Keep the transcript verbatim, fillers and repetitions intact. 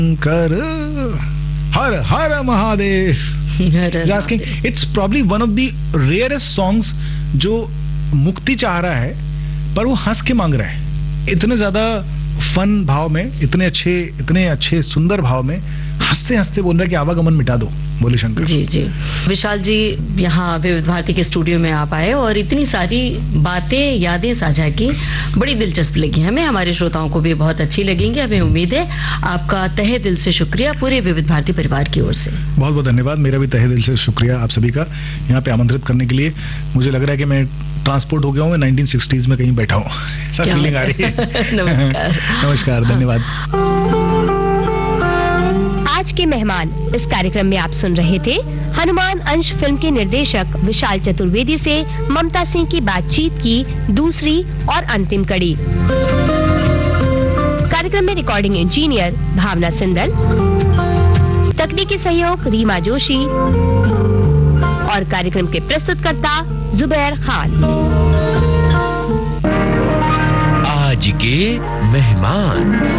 कर हर हर Mahadev. Asking it's probably one of the rarest songs जो मुक्ति चाह रहा है पर वो हंस के मांग रहा है। इतने ज्यादा फन भाव में, इतने अच्छे इतने अच्छे सुंदर भाव में हंसते हंसते बोल रहा है कि आवागमन मिटा दो। बोले शंकर जी जी। विशाल जी यहाँ विविध भारती के स्टूडियो में आप आए और इतनी सारी बातें यादें साझा की, बड़ी दिलचस्प लगी हमें, हमारे श्रोताओं को भी बहुत अच्छी लगेंगी, हमें उम्मीद है। आपका तहे दिल से शुक्रिया पूरे विविध भारती परिवार की ओर से। बहुत बहुत धन्यवाद। मेरा भी तहे दिल से शुक्रिया आप सभी का यहाँ पे आमंत्रित करने के लिए। मुझे लग रहा है कि मैं ट्रांसपोर्ट हो गया हूँ, मैं नाइनटीन सिक्सटीज़ में कहीं बैठा हूँ, ऐसा फीलिंग आ रही है। नमस्कार। नमस्कार, धन्यवाद। आज के मेहमान इस कार्यक्रम में आप सुन रहे थे हनुमान अंश फिल्म के निर्देशक विशाल चतुर्वेदी से ममता सिंह की बातचीत की दूसरी और अंतिम कड़ी। कार्यक्रम में रिकॉर्डिंग इंजीनियर भावना सिंदल, तकनीकी सहयोग रीमा जोशी और कार्यक्रम के प्रस्तुतकर्ता जुबैर खान। आज के मेहमान।